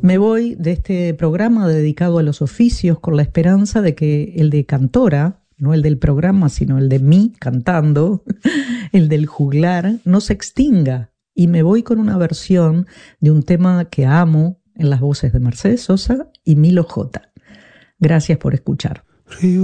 Me voy de este programa dedicado a los oficios con la esperanza de que el de cantora, no el del programa, sino el de mí cantando, el del juglar, no se extinga. Y me voy con una versión de un tema que amo en las voces de Mercedes Sosa y Milo J. Gracias por escuchar.